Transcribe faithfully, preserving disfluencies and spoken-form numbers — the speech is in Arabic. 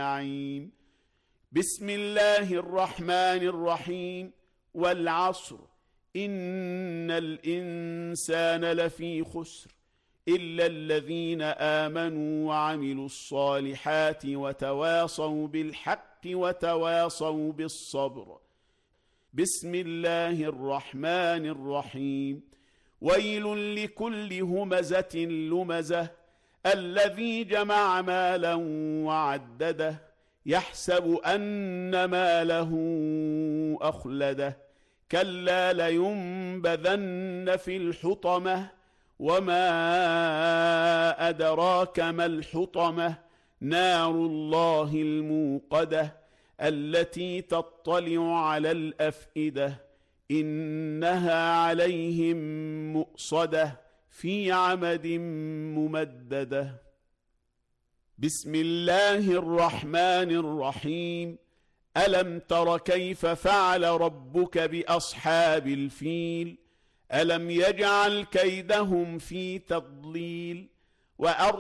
النعيم. بسم الله الرحمن الرحيم. والعصر إن الإنسان لفي خسر إلا الذين آمنوا وعملوا الصالحات وتواصوا بالحق وتواصوا بالصبر. بسم الله الرحمن الرحيم. ويل لكل همزة لمزة الذي جمع مالا وعدده يحسب أن ماله أخلده كلا لينبذن في الحطمة وما أدراك ما الحطمة نار الله الموقدة التي تطلع على الأفئدة إنها عليهم مؤصدة في عمد ممددة. بسم الله الرحمن الرحيم. ألم تر كيف فعل ربك بأصحاب الفيل ألم يجعل كيدهم في تضليل وأرسل